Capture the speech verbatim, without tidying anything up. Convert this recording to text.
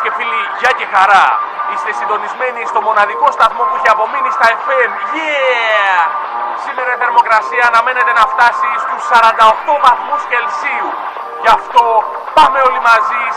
και φίλοι, γεια και χαρά. Είστε συντονισμένοι στο μοναδικό σταθμό που έχει απομείνει στα εφ εμ. Yeah! Σήμερα η θερμοκρασία αναμένεται να φτάσει στους σαράντα οκτώ βαθμούς Κελσίου. Γι' αυτό πάμε όλοι μαζί